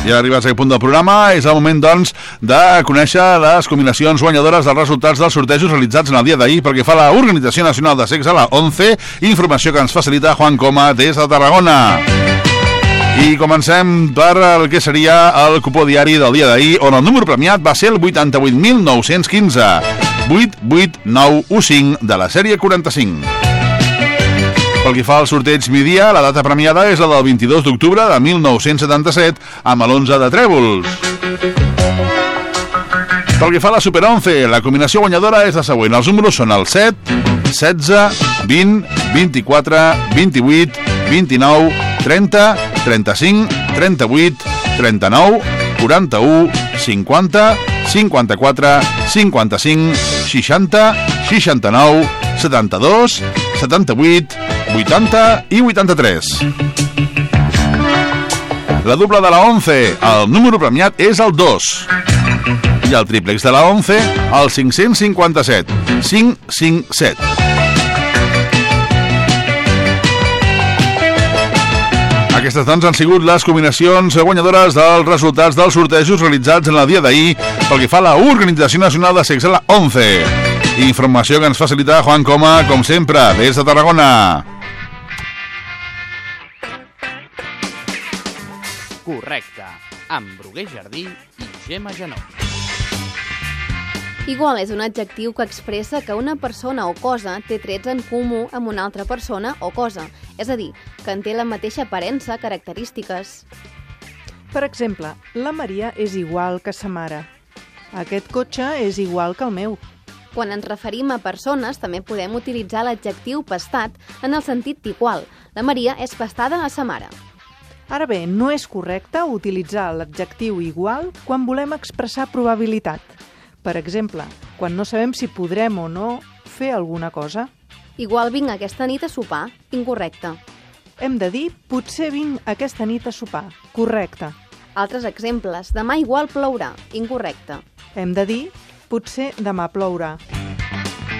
Ja arribats a aquest punt del programa, és el moment, doncs, de conèixer les combinacions guanyadores dels resultats dels sortejos realitzats en el dia d'ahir perquè fa la Organització Nacional de Sexe, la ONCE, informació que ens facilita Juan Coma des de Tarragona. I comencem per el que seria el cupó diari del dia d'ahir, on el número premiat va ser el 88.915, 88915 de la sèrie 45. Pel que fa al sorteig migdia, la data premiada és la del 22 d'octubre de 1977 amb l'11 de trèvols. Pel que fa a la Super 11, la combinació guanyadora és la següent. Els números són el 7, 16, 20, 24, 28, 29, 30, 35, 38, 39, 41, 50, 54, 55, 60, 69, 72, 78, 80 i 83. La doble de la 11, el número premiat és el 2. I el triplex de la 11, el 557. 557. Aquestes, doncs, han sigut les combinacions guanyadores dels resultats dels sortejos realitzats en el dia d'ahir pel que fa a la Organització Nacional de Sexe, la ONCE. Informació que ens facilita Juan Coma, com sempre, des de Tarragona. Correcte, amb Bruguer Jardí i Gemma Janó. Igual és un adjectiu que expressa que una persona o cosa té trets en comú amb una altra persona o cosa, és a dir, que en té la mateixa aparença, característiques. Per exemple, la Maria és igual que sa mare. Aquest cotxe és igual que el meu. Quan ens referim a persones, també podem utilitzar l'adjectiu pastat en el sentit igual. La Maria és pastada a sa mare. Ara bé, no és correcte utilitzar l'adjectiu igual quan volem expressar probabilitat. Per exemple, quan no sabem si podrem o no fer alguna cosa. Igual vinc aquesta nit a sopar. Incorrecte. Hem de dir, potser vinc aquesta nit a sopar. Correcte. Altres exemples. Demà igual plourà. Incorrecte. Hem de dir, potser demà plourà.